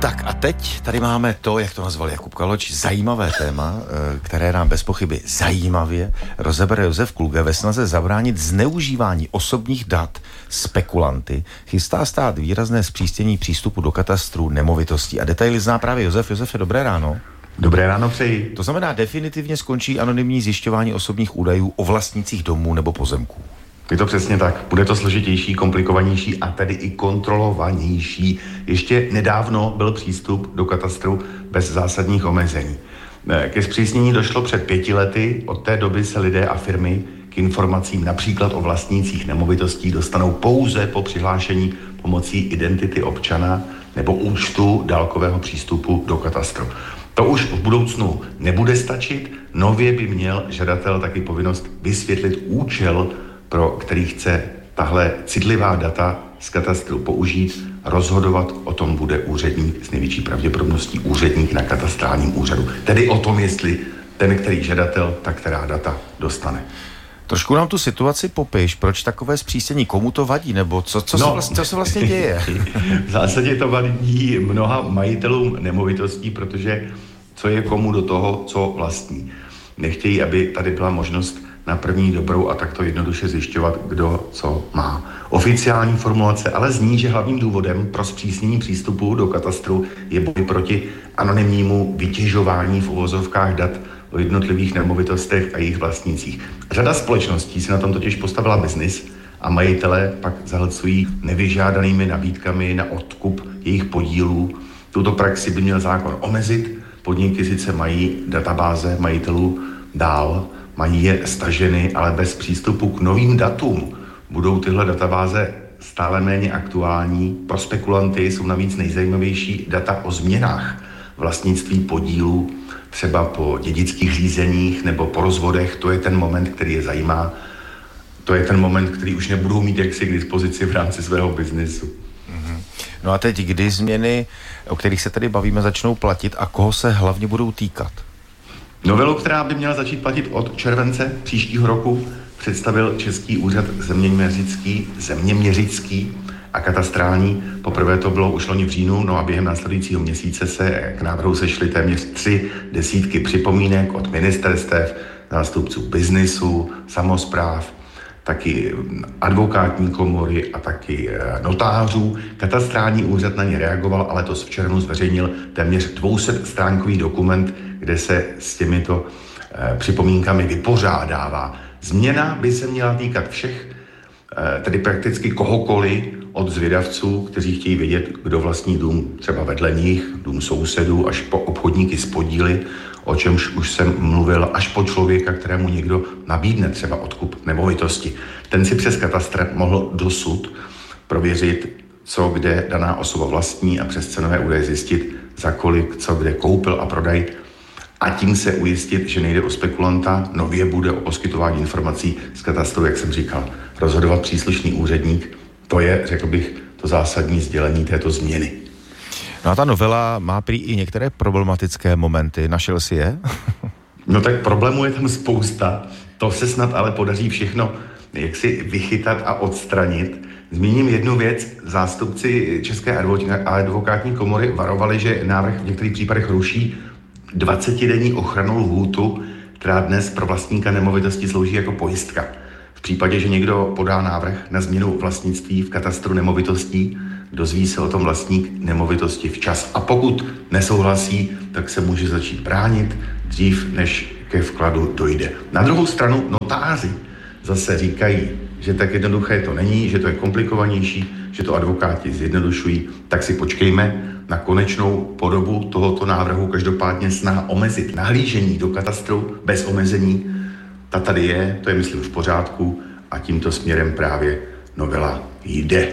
Tak a teď tady máme to, jak to nazval Jakub Kaloč, zajímavé téma, které nám bez pochyby zajímavě rozebere Josef Kluge ve snaze zabránit zneužívání osobních dat spekulanty. Chystá stát výrazné zpřísnění přístupu do katastru nemovitostí. A detaily zná právě Josef. Josefe, dobré ráno. Dobré ráno přeji. To znamená, definitivně skončí anonymní zjišťování osobních údajů o vlastnících domů nebo pozemků. Je to přesně tak. Bude to složitější, komplikovanější a tedy i kontrolovanější. Ještě nedávno byl přístup do katastru bez zásadních omezení. Ke zpřísnění došlo před 5 lety. Od té doby se lidé a firmy k informacím například o vlastnících nemovitostí dostanou pouze po přihlášení pomocí identity občana nebo účtu dálkového přístupu do katastru. To už v budoucnu nebude stačit. Nově by měl žadatel taky povinnost vysvětlit účel, pro který chce tahle citlivá data z katastru použít. Rozhodovat o tom bude úředník, s největší pravděpodobností úředník na katastrálním úřadu. Tedy o tom, jestli ten, který žadatel, ta která data dostane. Trošku nám tu situaci popiš, proč takové zpřísnění, komu to vadí, nebo co se vlastně děje? V zásadě to vadí mnoha majitelům nemovitostí, protože co je komu do toho, co vlastní. Nechtějí, aby tady byla možnost na první dobrou a takto jednoduše zjišťovat, kdo co má. Oficiální formulace ale zní, že hlavním důvodem pro zpřísnění přístupu do katastru je boj proti anonymnímu vytěžování v uvozovkách dat o jednotlivých nemovitostech a jejich vlastnících. Řada společností si na tom totiž postavila biznis a majitelé pak zahlcují nevyžádanými nabídkami na odkup jejich podílů. Tuto praxi by měl zákon omezit. Podniky sice mají databáze majitelů dál, mají je staženy, ale bez přístupu k novým datům budou tyhle databáze stále méně aktuální. Pro spekulanty jsou navíc nejzajímavější data o změnách vlastnictví podílů, třeba po dědických řízeních nebo po rozvodech. To je ten moment, který je zajímá. To je ten moment, který už nebudou mít jaksi k dispozici v rámci svého biznesu. No a teď, kdy změny, o kterých se tady bavíme, začnou platit a koho se hlavně budou týkat? Novelu, která by měla začít platit od července příštího roku, představil Český úřad zeměměřický a katastrální. Poprvé to bylo už loni v říjnu, no a během následujícího měsíce se k návrhu sešly téměř 3 desítky připomínek od ministerstev, zástupců biznisu, samospráv, taky advokátní komory a taky notářů. Katastrální úřad na ně reagoval a letos v červnu zveřejnil téměř 200stránkový dokument, kde se s těmito připomínkami vypořádává. Změna by se měla týkat všech, tedy prakticky kohokoliv, od zvědavců, kteří chtějí vědět, kdo vlastní dům třeba vedle nich, dům sousedů, až po obchodníky s podíly, o čemž už jsem mluvil, až po člověka, kterému někdo nabídne třeba odkup nemovitosti. Ten si přes katastr mohl dosud prověřit, co kde daná osoba vlastní a přes cenové údaje zjistit, za kolik, co kde koupil a prodaj, a tím se ujistit, že nejde o spekulanta. Nově bude o poskytování informací z katastru, jak jsem říkal, rozhodovat příslušný úředník. To je, řekl bych, to zásadní sdělení této změny. No a ta novela má prý i některé problematické momenty. Našel si je? No tak problémů je tam spousta. To se snad ale podaří všechno jak si vychytat a odstranit. Zmíním jednu věc. Zástupci České advokátní komory varovali, že návrh v některých případech ruší 20denní ochrannou lhůtu, která dnes pro vlastníka nemovitosti slouží jako pojistka. V případě, že někdo podá návrh na změnu vlastnictví v katastru nemovitostí, dozví se o tom vlastník nemovitosti včas. A pokud nesouhlasí, tak se může začít bránit dřív, než ke vkladu dojde. Na druhou stranu notáři zase říkají, že tak jednoduché to není, že to je komplikovanější, že to advokáti zjednodušují, tak si počkejme na konečnou podobu tohoto návrhu. Každopádně snaha omezit nahlížení do katastru bez omezení, ta tady je, to je myslím v pořádku a tímto směrem právě novela jde.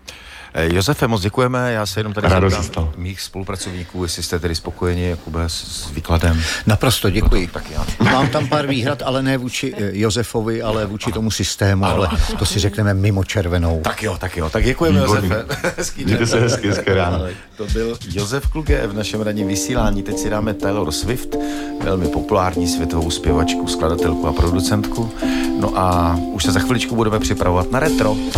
Josefe, moc děkujeme, já se jenom tady zeptám mých spolupracovníků, jestli jste tedy spokojeni, Jakube, s výkladem. Naprosto děkuji. Tak já. Mám tam pár výhrad, ale ne vůči Josefovi, ale vůči tomu systému, ale to si řekneme mimo červenou. Tak jo, tak děkujeme, Josefe. Mějte se hezky ráno. To byl Josef Kluge v našem ranním vysílání. Teď si dáme Taylor Swift, velmi populární světovou zpěvačku, skladatelku a producentku. No a už se za chviličku budeme připravovat na retro.